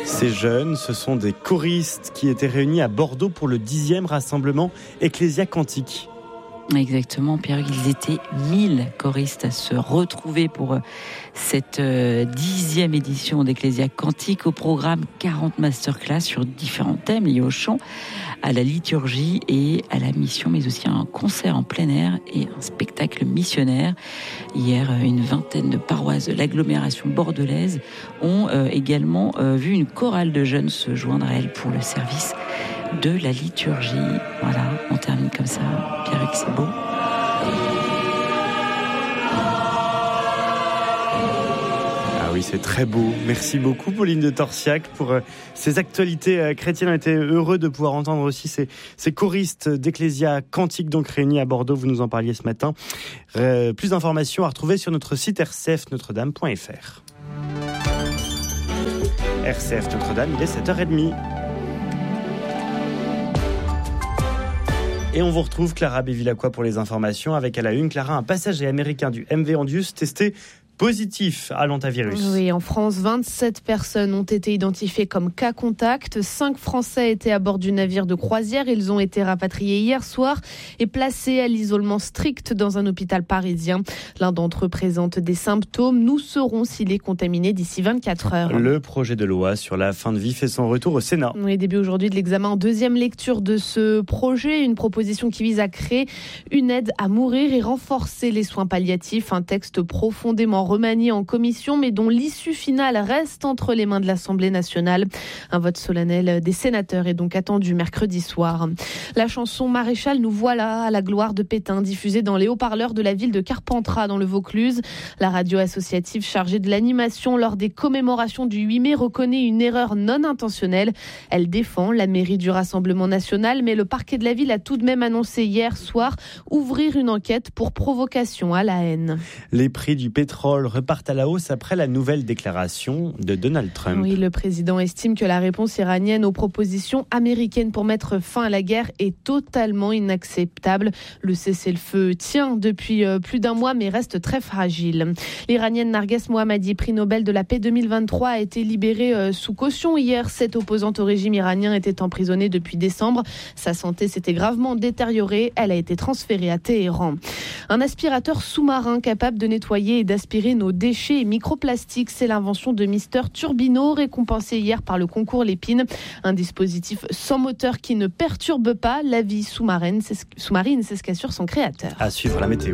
Ces jeunes, ce sont des choristes qui étaient réunis à Bordeaux pour le 10e rassemblement Ecclesia Cantique. Exactement, Pierre, ils étaient 1000 choristes à se retrouver pour cette 10e édition d'Ecclesia Cantique. Au programme, 40 masterclass sur différents thèmes liés au chant, à la liturgie et à la mission, mais aussi un concert en plein air et un spectacle missionnaire. Hier, une vingtaine de paroisses de l'agglomération bordelaise ont également vu une chorale de jeunes se joindre à elle pour le service de la liturgie. Voilà, on termine comme ça. Pierre-Hugues, c'est beau. Ah oui, c'est très beau. Merci beaucoup, Pauline de Torsiac, pour ces actualités chrétiennes. On était heureux de pouvoir entendre aussi ces choristes d'Ecclesia Cantique, donc réunis à Bordeaux. Vous nous en parliez ce matin. Plus d'informations à retrouver sur notre site rcfnotredame.fr. RCF Notre-Dame, il est 7h30. Et on vous retrouve Clara Bévilacqua pour les informations avec à la une, Clara, un passager américain du MV Andius testé positif à l'hantavirus. Oui, en France, 27 personnes ont été identifiées comme cas contact. 5 Français étaient à bord du navire de croisière. Ils ont été rapatriés hier soir et placés à l'isolement strict dans un hôpital parisien. L'un d'entre eux présente des symptômes. Nous saurons s'il est contaminé d'ici 24 heures. Le projet de loi sur la fin de vie fait son retour au Sénat. Oui, début aujourd'hui de l'examen en deuxième lecture de ce projet. Une proposition qui vise à créer une aide à mourir et renforcer les soins palliatifs. Un texte profondément remanié en commission, mais dont l'issue finale reste entre les mains de l'Assemblée nationale. Un vote solennel des sénateurs est donc attendu mercredi soir. La chanson Maréchal, nous voilà à la gloire de Pétain, diffusée dans les haut-parleurs de la ville de Carpentras dans le Vaucluse. La radio associative chargée de l'animation lors des commémorations du 8 mai reconnaît une erreur non intentionnelle. Elle défend la mairie du Rassemblement national, mais le parquet de la ville a tout de même annoncé hier soir ouvrir une enquête pour provocation à la haine. Les prix du pétrole repartent à la hausse après la nouvelle déclaration de Donald Trump. Oui, le président estime que la réponse iranienne aux propositions américaines pour mettre fin à la guerre est totalement inacceptable. Le cessez-le-feu tient depuis plus d'un mois mais reste très fragile. L'Iranienne Narges Mohammadi, prix Nobel de la paix 2023, a été libérée sous caution hier. Cette opposante au régime iranien était emprisonnée depuis décembre. Sa santé s'était gravement détériorée. Elle a été transférée à Téhéran. Un aspirateur sous-marin capable de nettoyer et d'aspirer nos déchets et microplastiques, c'est l'invention de Mister Turbino, récompensé hier par le concours Lépine. Un dispositif sans moteur qui ne perturbe pas la vie sous-marine, c'est ce qu'assure son créateur. À suivre la météo.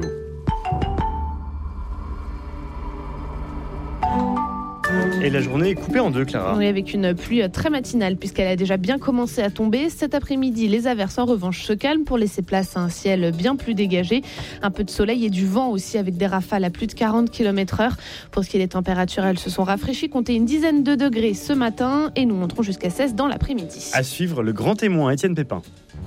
Et la journée est coupée en deux, Clara. Oui, avec une pluie très matinale puisqu'elle a déjà bien commencé à tomber. Cet après-midi, les averses en revanche se calment pour laisser place à un ciel bien plus dégagé. Un peu de soleil et du vent aussi avec des rafales à plus de 40 km/h. Pour ce qui est des températures, elles se sont rafraîchies. Comptez une dizaine de degrés ce matin et nous monterons jusqu'à 16 dans l'après-midi. À suivre le grand témoin, Étienne Pépin.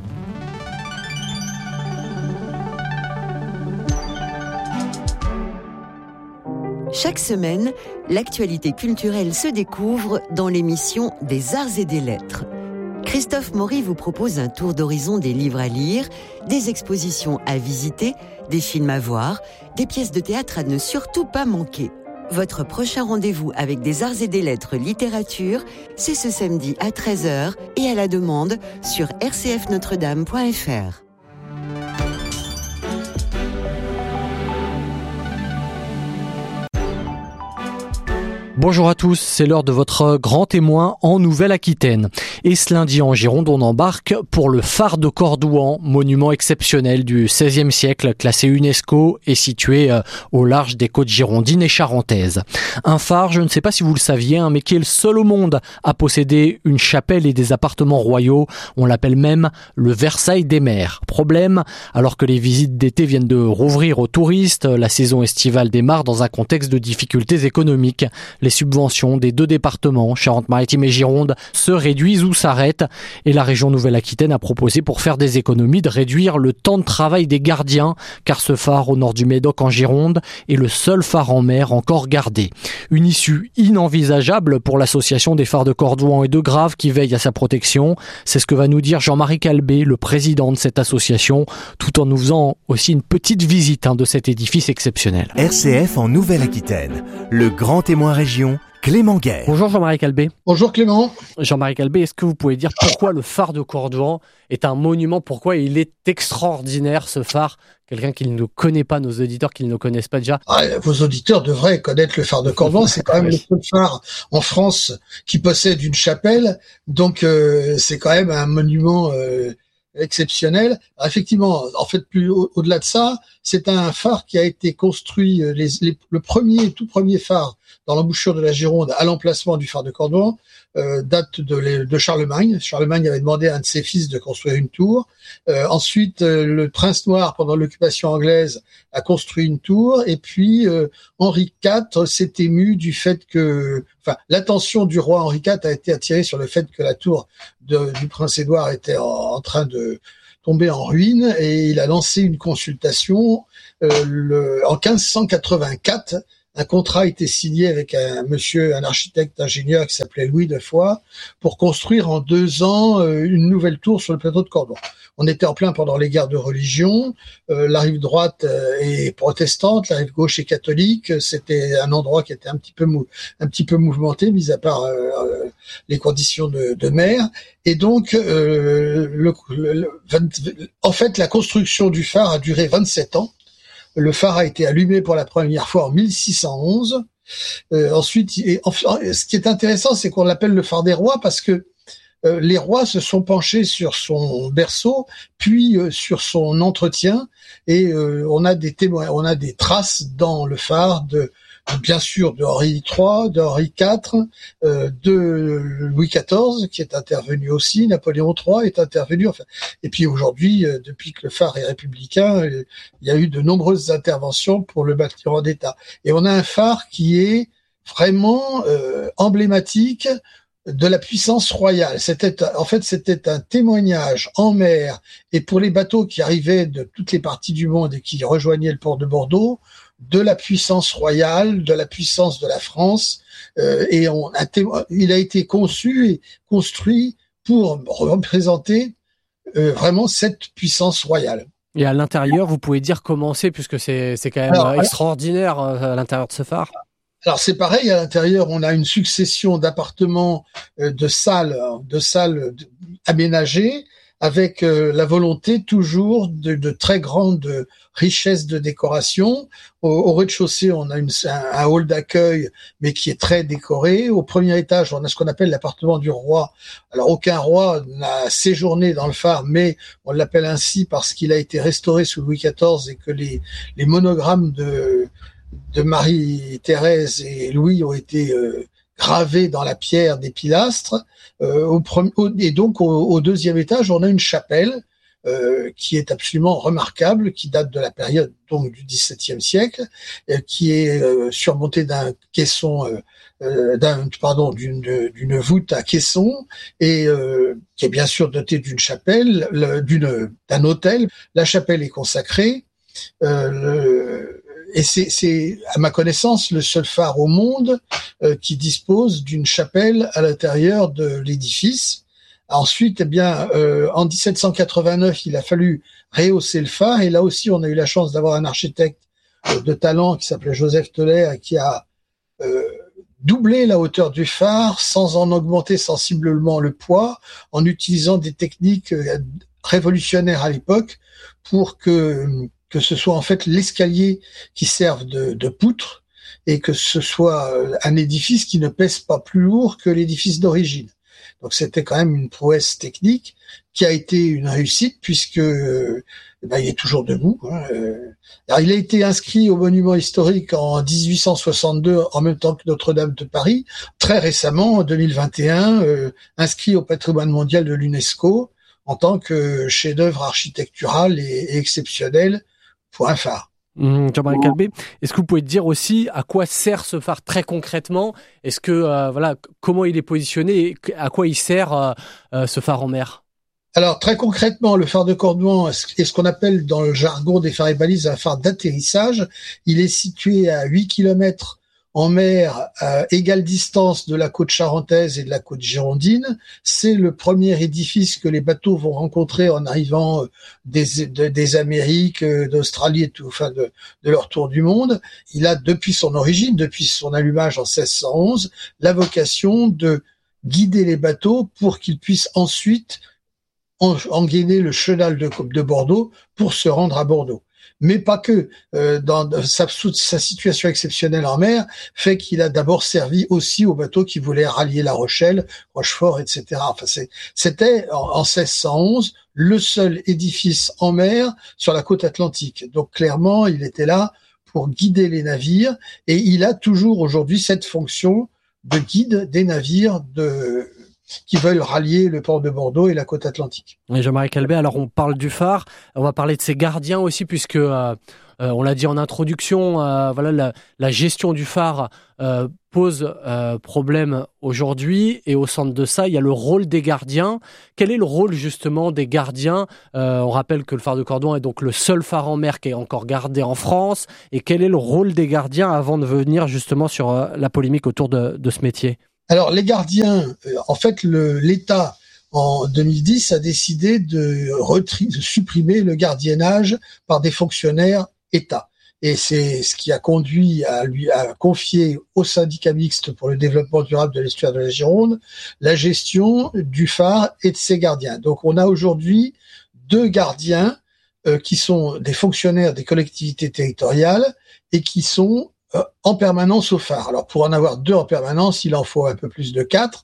Chaque semaine, l'actualité culturelle se découvre dans l'émission des Arts et des Lettres. Christophe Maury vous propose un tour d'horizon des livres à lire, des expositions à visiter, des films à voir, des pièces de théâtre à ne surtout pas manquer. Votre prochain rendez-vous avec des Arts et des Lettres littérature, c'est ce samedi à 13h et à la demande sur rcfnotredame.fr. Bonjour à tous, c'est l'heure de votre grand témoin en Nouvelle-Aquitaine. Et ce lundi en Gironde, on embarque pour le phare de Cordouan, monument exceptionnel du XVIe siècle, classé UNESCO et situé au large des côtes girondines et charentaises. Un phare, je ne sais pas si vous le saviez, mais qui est le seul au monde à posséder une chapelle et des appartements royaux. On l'appelle même le Versailles des mers. Problème, alors que les visites d'été viennent de rouvrir aux touristes, la saison estivale démarre dans un contexte de difficultés économiques. Les subventions des deux départements, Charente-Maritime et Gironde, se réduisent ou s'arrêtent. Et la région Nouvelle-Aquitaine a proposé pour faire des économies de réduire le temps de travail des gardiens, car ce phare au nord du Médoc en Gironde est le seul phare en mer encore gardé. Une issue inenvisageable pour l'association des phares de Cordouan et de Grave qui veille à sa protection. C'est ce que va nous dire Jean-Marie Calbé, le président de cette association, tout en nous faisant aussi une petite visite de cet édifice exceptionnel. RCF en Nouvelle-Aquitaine, le grand témoin régional. région, Clément Guerre. Bonjour Jean-Marie Calbé. Bonjour Clément. Jean-Marie Calbé, est-ce que vous pouvez dire pourquoi le phare de Cordouan est un monument, pourquoi il est extraordinaire ce phare? Quelqu'un qui ne connaît pas, nos auditeurs qui ne le connaissent pas déjà. Vos auditeurs devraient connaître le phare de Cordouan, c'est quand même le seul phare en France qui possède une chapelle, donc c'est quand même un monument exceptionnel. Alors, effectivement, en fait, plus au-delà de ça, c'est un phare qui a été construit, le tout premier phare dans l'embouchure de la Gironde à l'emplacement du phare de Cordouan, date de Charlemagne. Charlemagne avait demandé à un de ses fils de construire une tour. Ensuite, le prince noir, pendant l'occupation anglaise, a construit une tour. Et puis, Henri IV s'est ému du fait que, l'attention du roi Henri IV a été attirée sur le fait que la tour du prince Édouard était en train de tomber en ruine, et il a lancé une consultation. En 1584, un contrat a été signé avec un architecte ingénieur qui s'appelait Louis de Foix pour construire en 2 ans une nouvelle tour sur le plateau de Cordouan. On était en plein pendant les guerres de religion. La rive droite est protestante, la rive gauche est catholique. C'était un endroit qui était un petit peu mouvementé, mis à part les conditions de mer. Et donc, en fait, la construction du phare a duré 27 ans. Le phare a été allumé pour la première fois en 1611. Ensuite, ce qui est intéressant, c'est qu'on l'appelle le phare des rois parce que les rois se sont penchés sur son berceau, puis sur son entretien, et on a des traces dans le phare bien sûr de Henri III, de Henri IV, de Louis XIV qui est intervenu aussi, Napoléon III est intervenu, et puis aujourd'hui, depuis que le phare est républicain, il y a eu de nombreuses interventions pour le bâtiment d'État. Et on a un phare qui est vraiment emblématique de la puissance royale. C'était un témoignage en mer, et pour les bateaux qui arrivaient de toutes les parties du monde et qui rejoignaient le port de Bordeaux, de la puissance royale, de la puissance de la France, et il a été conçu et construit pour représenter vraiment cette puissance royale. Et à l'intérieur, vous pouvez dire comment c'est, puisque c'est quand même extraordinaire à l'intérieur de ce phare. Alors c'est pareil, à l'intérieur, on a une succession d'appartements, de salles aménagées, avec la volonté toujours de très grande richesse de décoration. Au rez-de-chaussée, on a un hall d'accueil, mais qui est très décoré. Au premier étage, on a ce qu'on appelle l'appartement du roi. Alors, aucun roi n'a séjourné dans le phare, mais on l'appelle ainsi parce qu'il a été restauré sous Louis XIV et que les monogrammes de Marie-Thérèse et Louis ont été gravés dans la pierre des pilastres. Et donc, au deuxième étage, on a une chapelle qui est absolument remarquable, qui date de la période donc du XVIIe siècle, qui est surmontée d'un caisson, d'une voûte à caisson, et qui est bien sûr dotée d'une chapelle, d'un autel. La chapelle est consacrée. Et c'est, à ma connaissance, le seul phare au monde qui dispose d'une chapelle à l'intérieur de l'édifice. Ensuite, en 1789, il a fallu rehausser le phare, et là aussi, on a eu la chance d'avoir un architecte de talent qui s'appelait Joseph Teller, et qui a doublé la hauteur du phare sans en augmenter sensiblement le poids, en utilisant des techniques révolutionnaires à l'époque pour que ce soit en fait l'escalier qui serve de poutre, et que ce soit un édifice qui ne pèse pas plus lourd que l'édifice d'origine. Donc c'était quand même une prouesse technique qui a été une réussite, puisque il est toujours debout. Alors il a été inscrit au monument historique en 1862, en même temps que Notre-Dame de Paris. Très récemment, en 2021, inscrit au patrimoine mondial de l'UNESCO en tant que chef-d'œuvre architectural et exceptionnel pour un phare. Jean-Marie Calbé, est-ce que vous pouvez dire aussi à quoi sert ce phare très concrètement? Est-ce que comment il est positionné et à quoi il sert ce phare en mer? Alors très concrètement, le phare de Cordouan est ce qu'on appelle dans le jargon des phares et balises un phare d'atterrissage. Il est situé à 8 km en mer à égale distance de la côte charentaise et de la côte girondine. C'est le premier édifice que les bateaux vont rencontrer en arrivant des Amériques, d'Australie et tout, enfin de leur tour du monde. Il a, depuis son origine, depuis son allumage en 1611, la vocation de guider les bateaux pour qu'ils puissent ensuite engainer le chenal de Bordeaux pour se rendre à Bordeaux. Mais pas que. Dans sa situation exceptionnelle en mer fait qu'il a d'abord servi aussi aux bateaux qui voulaient rallier La Rochelle, Rochefort, etc. Enfin, c'était en 1611 le seul édifice en mer sur la côte atlantique. Donc clairement, il était là pour guider les navires et il a toujours aujourd'hui cette fonction de guide des navires qui veulent rallier le port de Bordeaux et la côte atlantique. Oui, Jean-Marie Calvet, alors on parle du phare, on va parler de ses gardiens aussi, puisque on l'a dit en introduction, voilà, la gestion du phare pose problème aujourd'hui, et au centre de ça, il y a le rôle des gardiens. Quel est le rôle justement des gardiens ? On rappelle que le phare de Cordouan est donc le seul phare en mer qui est encore gardé en France, et quel est le rôle des gardiens avant de venir justement sur la polémique autour de ce métier ? Alors les gardiens, en fait, l'État en 2010 a décidé de supprimer le gardiennage par des fonctionnaires État. Et c'est ce qui a conduit à confier au syndicat mixte pour le développement durable de l'estuaire de la Gironde la gestion du phare et de ses gardiens. Donc on a aujourd'hui 2 gardiens qui sont des fonctionnaires des collectivités territoriales et qui sont en permanence au phare. Alors pour en avoir 2 en permanence, il en faut un peu plus de 4.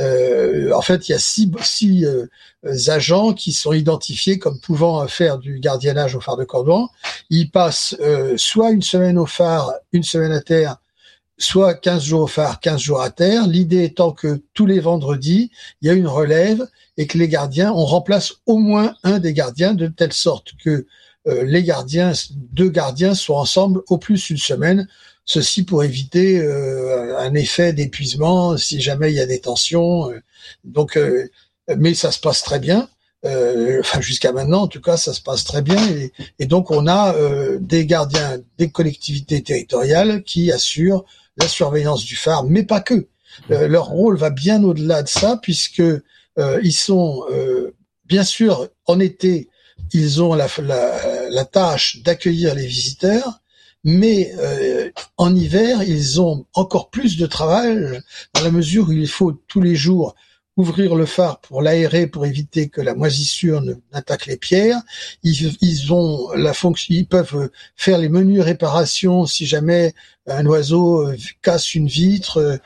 En fait, il y a 6 agents qui sont identifiés comme pouvant faire du gardiennage au phare de Cordouan. Ils passent soit une semaine au phare, une semaine à terre, soit 15 jours au phare, 15 jours à terre. L'idée étant que tous les vendredis, il y a une relève et que les gardiens, on remplace au moins un des gardiens de telle sorte que les gardiens, 2 gardiens sont ensemble au plus une semaine. Ceci pour éviter un effet d'épuisement si jamais il y a des tensions. Donc, mais ça se passe très bien. Enfin, jusqu'à maintenant, en tout cas, ça se passe très bien. Et donc, on a des gardiens des collectivités territoriales qui assurent la surveillance du phare, mais pas que. Leur rôle va bien au-delà de ça, puisque ils sont, bien sûr, en été, ils ont la tâche d'accueillir les visiteurs, mais en hiver, ils ont encore plus de travail dans la mesure où il faut tous les jours ouvrir le phare pour l'aérer, pour éviter que la moisissure n'attaque les pierres. Ils ont la fonction, ils peuvent faire les menues réparations si jamais un oiseau casse une vitre.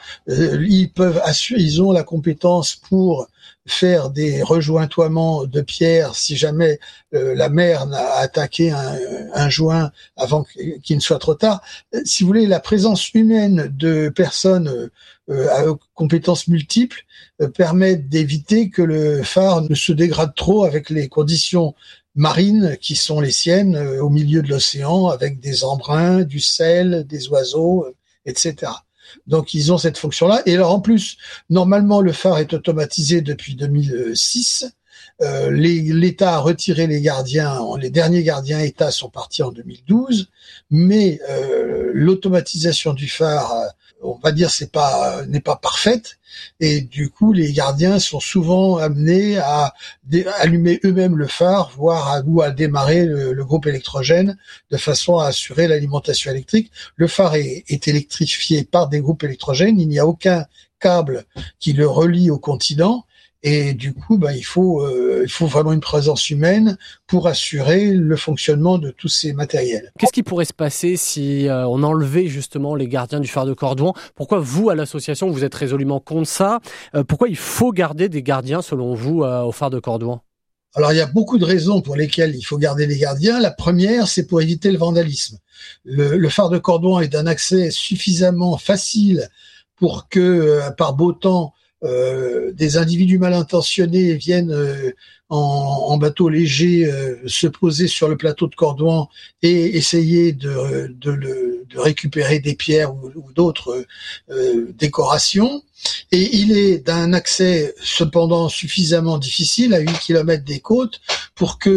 Ils ont la compétence pour faire des rejointoiements de pierres si jamais la mer n'a attaqué un joint avant qu'il ne soit trop tard. Si vous voulez, la présence humaine de personnes à compétences multiples permet d'éviter que le phare ne se dégrade trop avec les conditions marines qui sont les siennes au milieu de l'océan, avec des embruns, du sel, des oiseaux, etc. Donc ils ont cette fonction-là. Et alors en plus, normalement le phare est automatisé depuis 2006. L'État a retiré les gardiens. Les derniers gardiens État sont partis en 2012, mais l'automatisation du phare, on va dire, n'est pas parfaite. Et du coup, les gardiens sont souvent amenés à allumer eux-mêmes le phare, voire à démarrer le groupe électrogène de façon à assurer l'alimentation électrique. Le phare est électrifié par des groupes électrogènes. Il n'y a aucun câble qui le relie au continent. Et du coup, il faut vraiment une présence humaine pour assurer le fonctionnement de tous ces matériels. Qu'est-ce qui pourrait se passer si on enlevait justement les gardiens du phare de Cordouan ? Pourquoi vous, à l'association, vous êtes résolument contre ça ? Pourquoi il faut garder des gardiens, selon vous, au phare de Cordouan ? Alors, il y a beaucoup de raisons pour lesquelles il faut garder les gardiens. La première, c'est pour éviter le vandalisme. Le phare de Cordouan est d'un accès suffisamment facile pour que, par beau temps, des individus mal intentionnés viennent en bateau léger se poser sur le plateau de Cordouan et essayer de récupérer des pierres ou d'autres décorations. Et il est d'un accès cependant suffisamment difficile à 8 km des côtes pour que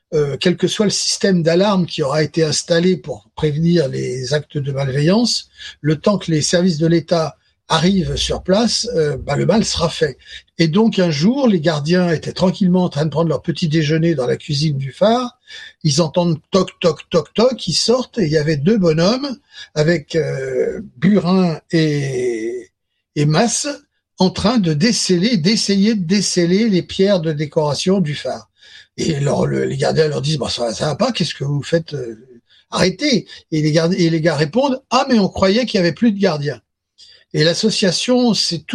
quel que soit le système d'alarme qui aura été installé pour prévenir les actes de malveillance, le temps que les services de l'État arrivent sur place, le mal sera fait. Et donc un jour, les gardiens étaient tranquillement en train de prendre leur petit déjeuner dans la cuisine du phare. Ils entendent toc toc toc toc, ils sortent et il y avait 2 bonhommes avec Burin et Masse en train d'essayer de déceler les pierres de décoration du phare. Et alors les gardiens leur disent ça va pas, qu'est-ce que vous faites, arrêtez. Et les gars répondent mais on croyait qu'il y avait plus de gardiens. Et l'association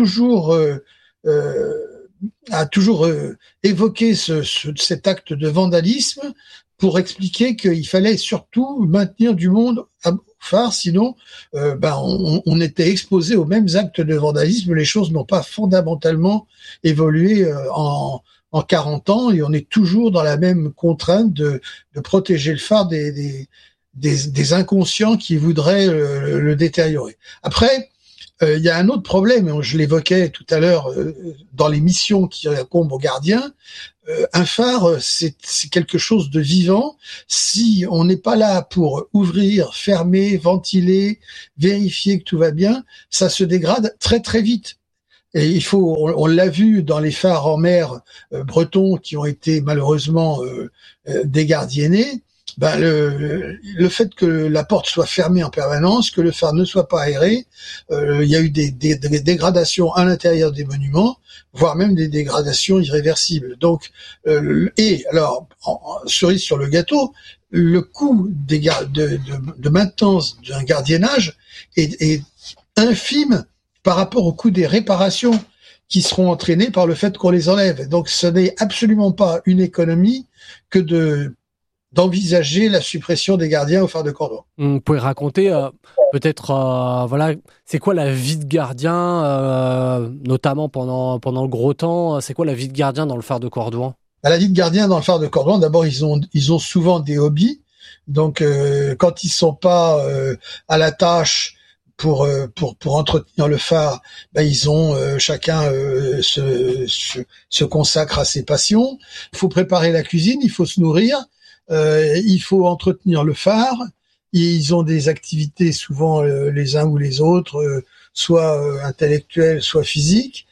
a toujours évoqué cet acte de vandalisme pour expliquer qu'il fallait surtout maintenir du monde au phare, sinon on était exposé aux mêmes actes de vandalisme. Les choses n'ont pas fondamentalement évolué en 40 ans et on est toujours dans la même contrainte de protéger le phare des inconscients qui voudraient le détériorer. Après, il y a un autre problème, je l'évoquais tout à l'heure dans les missions qui incombent aux gardiens. Un phare, c'est quelque chose de vivant. Si on n'est pas là pour ouvrir, fermer, ventiler, vérifier que tout va bien, ça se dégrade très très vite. Et on l'a vu dans les phares en mer bretons qui ont été malheureusement dégardiennés. Le fait que la porte soit fermée en permanence, que le phare ne soit pas aéré, il y a eu des dégradations à l'intérieur des monuments, voire même des dégradations irréversibles. Donc, cerise sur le gâteau, le coût de maintenance d'un gardiennage est infime par rapport au coût des réparations qui seront entraînées par le fait qu'on les enlève. Donc, ce n'est absolument pas une économie que d'envisager la suppression des gardiens au phare de Cordouan. Vous pouvez raconter c'est quoi la vie de gardien, notamment pendant le gros temps, c'est quoi la vie de gardien dans le phare de Cordouan? La vie de gardien dans le phare de Cordouan, d'abord ils ont souvent des hobbies, donc quand ils sont pas à la tâche pour entretenir le phare, ils ont chacun se consacre à ses passions. Il faut préparer la cuisine, il faut se nourrir. Il faut entretenir le phare. Ils ont des activités souvent les uns ou les autres, soit intellectuelles, soit physiques.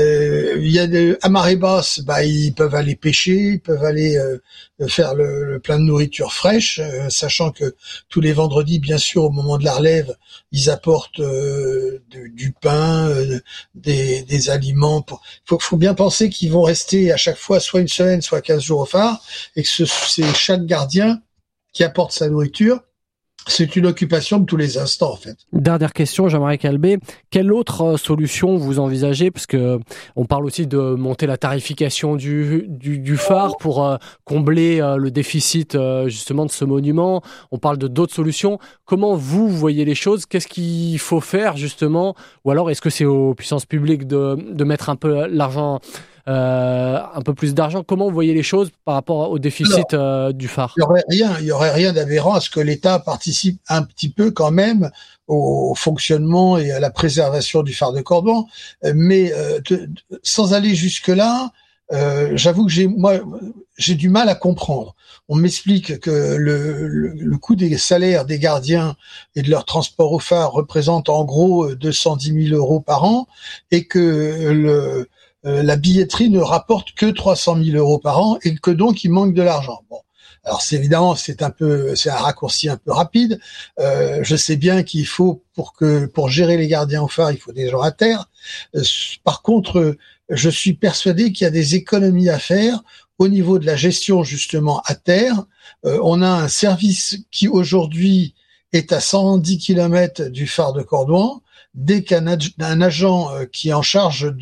À marée basse, ils peuvent aller pêcher, ils peuvent aller faire le plein de nourriture fraîche, sachant que tous les vendredis, bien sûr, au moment de la relève, ils apportent du pain, des aliments. Faut bien penser qu'ils vont rester à chaque fois soit une semaine, soit 15 jours au phare, et que c'est chaque gardien qui apporte sa nourriture. C'est une occupation de tous les instants, en fait. Dernière question, Jean-Marie Calbé. Quelle autre solution vous envisagez? Parce que on parle aussi de monter la tarification du phare pour combler le déficit justement de ce monument. On parle de d'autres solutions. Comment vous voyez les choses? Qu'est-ce qu'il faut faire justement? Ou alors est-ce que c'est aux puissances publiques de mettre un peu l'argent, un peu plus d'argent? Comment vous voyez les choses par rapport au déficit du phare? Il y aurait rien d'aberrant à ce que l'État participe un petit peu quand même au fonctionnement et à la préservation du phare de Cordouan, mais sans aller jusque là, j'avoue que j'ai du mal à comprendre. On m'explique que le coût des salaires des gardiens et de leur transport au phare représente en gros 210 000 euros par an et que la billetterie ne rapporte que 300 000 euros par an et que donc il manque de l'argent. Bon, alors c'est un raccourci un peu rapide. Je sais bien qu'il faut pour gérer les gardiens au phare, il faut des gens à terre. Par contre, je suis persuadé qu'il y a des économies à faire au niveau de la gestion justement à terre. On a un service qui aujourd'hui est à 110 km du phare de Cordouan. Dès qu'un agent qui est en charge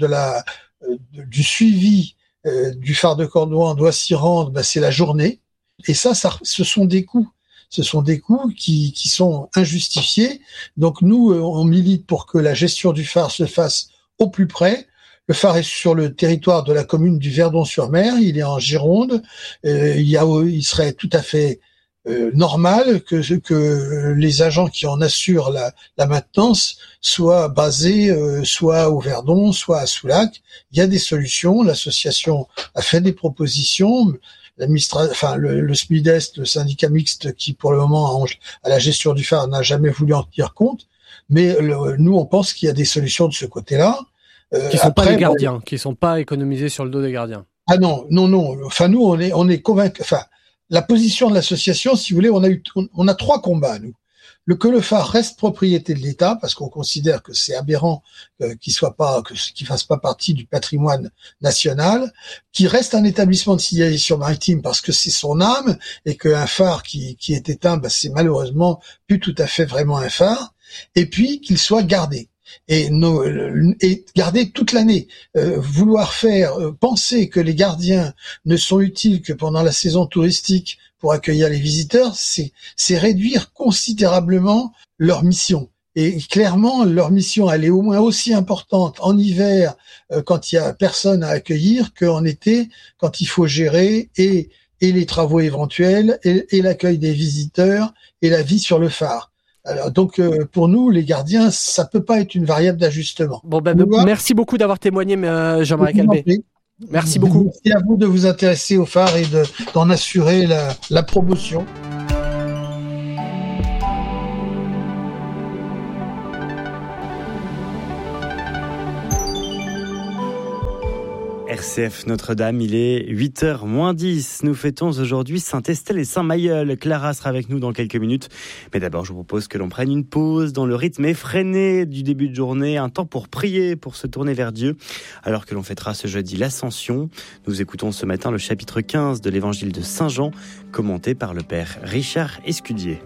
du suivi du phare de Cordouan doit s'y rendre, c'est la journée. Et ça, ce sont des coûts. Ce sont des coûts qui sont injustifiés. Donc nous, on milite pour que la gestion du phare se fasse au plus près. Le phare est sur le territoire de la commune du Verdon-sur-Mer. Il est en Gironde. Il serait tout à fait normal que les agents qui en assurent la maintenance soient basés soit au Verdon, soit à Soulac. Il y a des solutions. L'association a fait des propositions. le SMIDES, le syndicat mixte qui pour le moment à la gestion du phare n'a jamais voulu en tenir compte. Mais nous, on pense qu'il y a des solutions de ce côté-là. Qui sont pas les gardiens, qui sont pas économisés sur le dos des gardiens. Ah non. Enfin, nous, on est convaincus. Enfin, la position de l'association, si vous voulez, on a 3 combats, nous. Que le phare reste propriété de l'État, parce qu'on considère que c'est aberrant qu'il fasse pas partie du patrimoine national, qu'il reste un établissement de signalisation maritime parce que c'est son âme, et qu'un phare qui est éteint, c'est malheureusement plus tout à fait vraiment un phare, et puis qu'il soit gardé. Et garder toute l'année, vouloir penser que les gardiens ne sont utiles que pendant la saison touristique pour accueillir les visiteurs, c'est réduire considérablement leur mission. Et clairement, leur mission, elle est au moins aussi importante en hiver, quand il y a personne à accueillir, qu'en été, quand il faut gérer et les travaux éventuels, et l'accueil des visiteurs, et la vie sur le phare. Alors, donc, pour nous, les gardiens, ça peut pas être une variable d'ajustement. Bon, merci beaucoup d'avoir témoigné, Jean-Marie Calvet. Merci beaucoup. Merci à vous de vous intéresser au phare et d'en assurer la promotion. RCF Notre-Dame, il est 8h moins 10. Nous fêtons aujourd'hui Saint-Estelle et Saint-Mailleul. Clara sera avec nous dans quelques minutes. Mais d'abord, je vous propose que l'on prenne une pause dans le rythme effréné du début de journée. Un temps pour prier, pour se tourner vers Dieu. Alors que l'on fêtera ce jeudi l'Ascension. Nous écoutons ce matin le chapitre 15 de l'évangile de Saint Jean, commenté par le père Richard Escudier.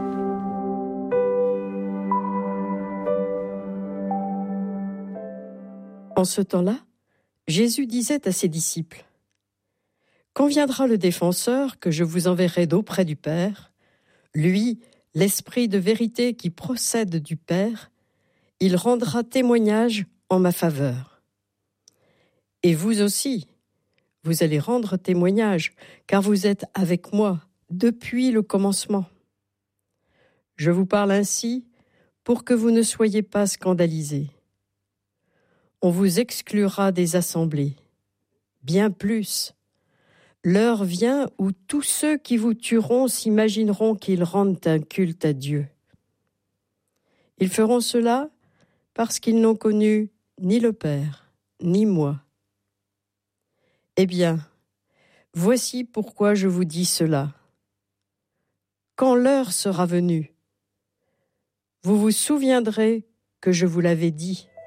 En ce temps-là, Jésus disait à ses disciples : « Quand viendra le défenseur que je vous enverrai d'auprès du Père, lui, l'Esprit de vérité qui procède du Père, il rendra témoignage en ma faveur. Et vous aussi, vous allez rendre témoignage, car vous êtes avec moi depuis le commencement. Je vous parle ainsi pour que vous ne soyez pas scandalisés. On vous exclura des assemblées. Bien plus, l'heure vient où tous ceux qui vous tueront s'imagineront qu'ils rendent un culte à Dieu. Ils feront cela parce qu'ils n'ont connu ni le Père, ni moi. Eh bien, voici pourquoi je vous dis cela. Quand l'heure sera venue, vous vous souviendrez que je vous l'avais dit.